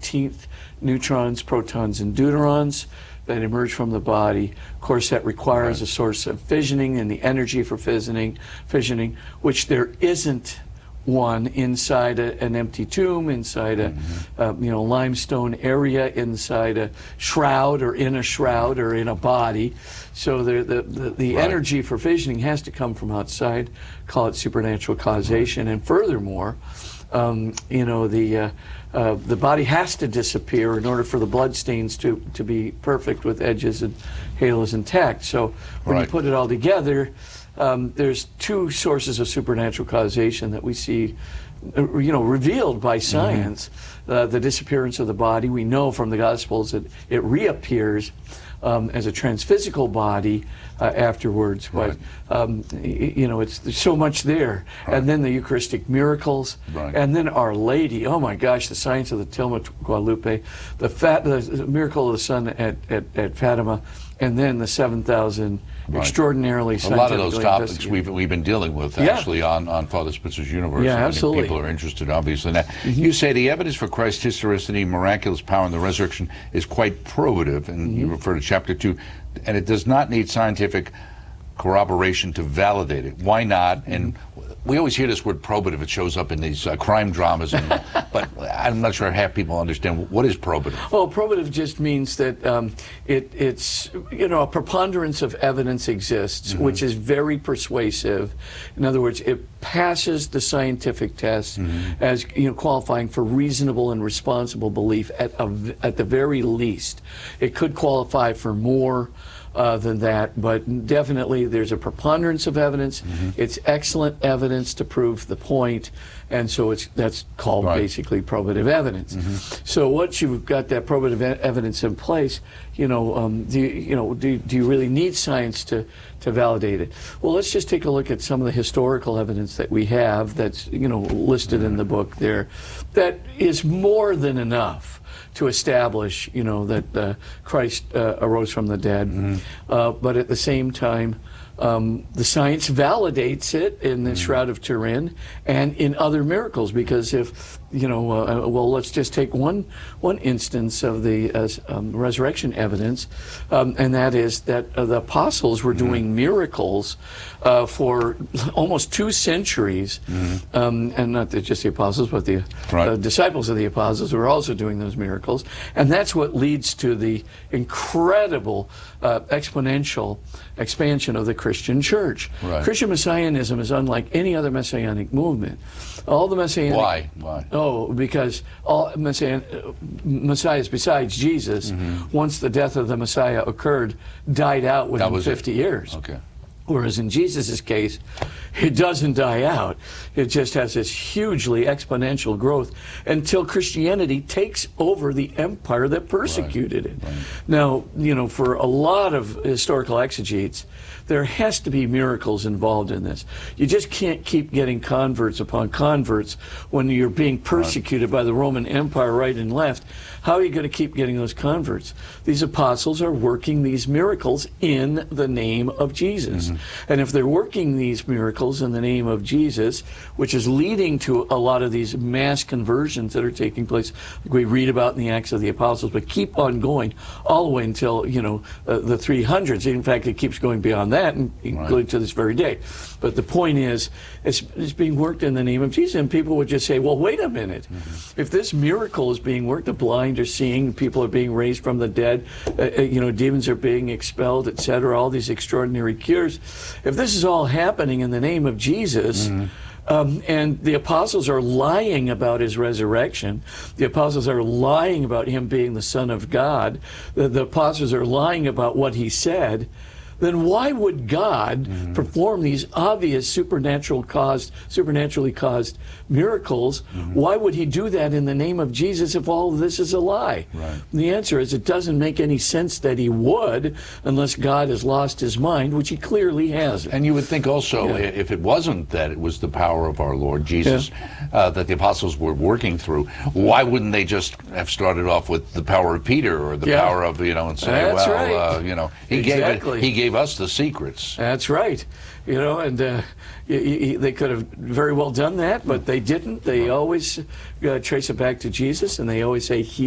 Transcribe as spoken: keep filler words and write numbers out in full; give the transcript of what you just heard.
eighteenth neutrons, protons, and deuterons that emerge from the body. Of course, that requires right. a source of fissioning and the energy for fissioning, fissioning which there isn't one inside a, an empty tomb, inside a mm-hmm. uh, you know limestone area, inside a shroud, or in a shroud, or in a body. So the the, the, the right. energy for fissioning has to come from outside. Call it supernatural causation. And furthermore, um, you know the uh, uh, the body has to disappear in order for the blood stains to to be perfect with edges and halos intact. So when right. you put it all together, Um, there's two sources of supernatural causation that we see, uh, you know, revealed by science. Mm-hmm. uh, the disappearance of the body. We know from the Gospels that it reappears um, as a transphysical body uh, afterwards. Right. But um, y- you know, it's there's so much there. Right. And then the Eucharistic miracles, right. and then Our Lady. Oh my gosh, the science of the Tilma Guadalupe, the fat, the, the miracle of the sun at at, at Fatima, and then the seven thousand. Right. Extraordinarily a lot of those topics we've we've been dealing with actually yeah. on on Father Spitzer's Universe. Yeah, I absolutely. People are interested, obviously, in that. Mm-hmm. You say the evidence for Christ's historicity, miraculous power, and the resurrection is quite probative, and mm-hmm. you refer to chapter two, and it does not need scientific corroboration to validate it. Why not? Mm-hmm. And we always hear this word probative. It shows up in these uh, crime dramas, and, but I'm not sure half people understand what is probative. Well, probative just means that um, it, it's, you know, a preponderance of evidence exists, mm-hmm. which is very persuasive. In other words, it passes the scientific test mm-hmm. as, you know, qualifying for reasonable and responsible belief at a, at the very least. It could qualify for more Uh, than that, but definitely there's a preponderance of evidence. Mm-hmm. It's excellent evidence to prove the point, and so it's that's called right. basically probative evidence. Mm-hmm. So once you've got that probative e- evidence in place, you know, um, do you, you know, do, do you really need science to to validate it? Well, let's just take a look at some of the historical evidence that we have that's, you know, listed mm-hmm. in the book there, that is more than enough to establish, you know, that uh, Christ uh, arose from the dead. Mm-hmm. Uh, but at the same time, um, the science validates it in the mm-hmm. Shroud of Turin and in other miracles. Because if, you know, uh, well, let's just take one one instance of the uh, um, resurrection evidence, um, and that is that uh, the apostles were mm-hmm. doing miracles uh, for almost two centuries, mm-hmm. um, and not the, just the apostles, but the right. uh, disciples of the apostles were also doing those miracles, and that's what leads to the incredible uh, exponential expansion of the Christian church. Right. Christian Messianism is unlike any other messianic movement. All the messianic... Why? Why? Oh, because all messian, uh, messiahs besides Jesus, mm-hmm. once the death of the Messiah occurred, died out within fifty it. years. Okay. Whereas in Jesus' case, it doesn't die out. It just has this hugely exponential growth until Christianity takes over the empire that persecuted right. it. Right. Now, you know, for a lot of historical exegetes, there has to be miracles involved in this. You just can't keep getting converts upon converts when you're being persecuted right. by the Roman Empire right and left. How are you going to keep getting those converts? These apostles are working these miracles in the name of Jesus. Mm-hmm. And if they're working these miracles in the name of Jesus, which is leading to a lot of these mass conversions that are taking place, like we read about in the Acts of the Apostles, but keep on going all the way until, you know, uh, the three hundreds. In fact, it keeps going beyond that, and including right. to this very day. But the point is, it's, it's being worked in the name of Jesus, and people would just say, well, wait a minute. Mm-hmm. If this miracle is being worked, the blind are seeing, people are being raised from the dead, uh, you know, demons are being expelled, et cetera, all these extraordinary cures. If this is all happening in the name of Jesus, mm-hmm. Um, and the apostles are lying about his resurrection. The apostles are lying about him being the Son of God. The, the apostles are lying about what he said. Then why would God mm-hmm. perform these obvious supernatural caused, supernaturally caused miracles? Mm-hmm. Why would he do that in the name of Jesus if all of this is a lie? Right. And the answer is it doesn't make any sense that he would unless God has lost his mind, which he clearly hasn't. And you would think also, yeah. if it wasn't that it was the power of our Lord Jesus yeah. uh, that the apostles were working through, why wouldn't they just have started off with the power of Peter or the yeah. power of, you know, and say, That's well, right. uh, you know, he exactly. gave it, he gave us the secrets. That's right. You know, and uh, y- y- they could have very well done that, but they didn't. They always uh, trace it back to Jesus, and they always say he